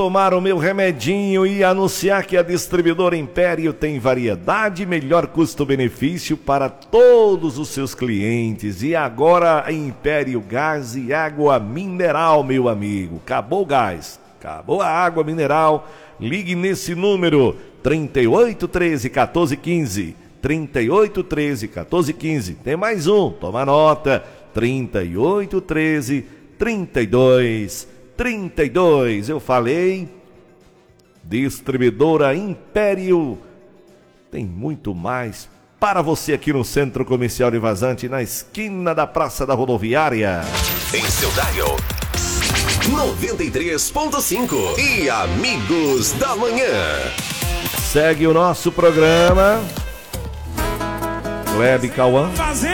Tomar o meu remedinho e anunciar que a distribuidora Império tem variedade e melhor custo-benefício para todos os seus clientes. E agora a Império Gás e Água Mineral, meu amigo. Acabou o gás, acabou a água mineral. Ligue nesse número 3813-1415. 3813-1415. Tem mais um, toma nota. 3813-3232. Eu falei, distribuidora Império tem muito mais para você aqui no Centro Comercial de Vazante, na esquina da Praça da Rodoviária. Em seu dial 93.5 e Amigos da Manhã. Segue o nosso programa. Kleber Cauã.